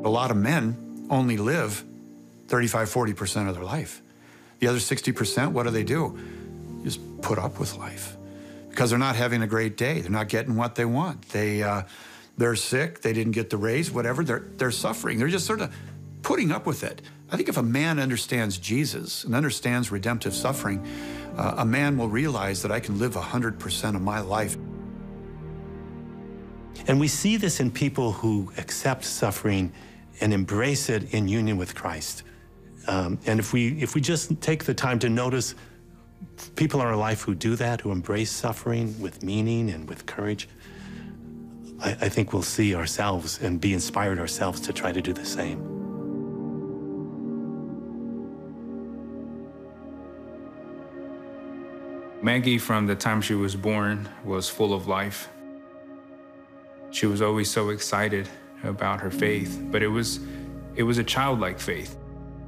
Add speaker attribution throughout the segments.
Speaker 1: A lot of men only live 35, 40% of their life. The other 60%, what do? Just put up with life because they're not having a great day. They're not getting what they want. They're sick. They didn't get the raise, whatever. They're suffering. They're just sort of putting up with it. I think if a man understands Jesus and understands redemptive suffering, a man will realize that I can live 100% of my life.
Speaker 2: And we see this in people who accept suffering and embrace it in union with Christ. And if we just take the time to notice people in our life who do that, who embrace suffering with meaning and with courage, I think we'll see ourselves and be inspired ourselves to try to do the same.
Speaker 3: Maggie, from the time she was born, was full of life. She was always so excited about her faith, but it was a childlike faith.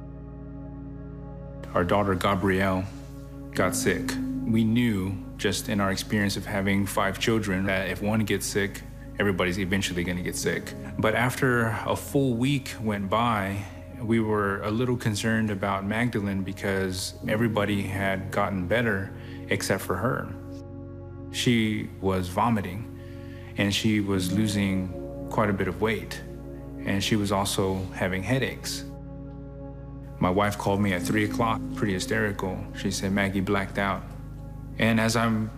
Speaker 3: Our daughter, Gabrielle, got sick. We knew, just in our experience of having 5 children, that if one gets sick, everybody's eventually going to get sick. But after a full week went by, we were a little concerned about Magdalene because everybody had gotten better except for her. She was vomiting, and she was losing quite a bit of weight, and she was also having headaches. My wife called me at 3 o'clock, pretty hysterical. She said Maggie blacked out. And as I'm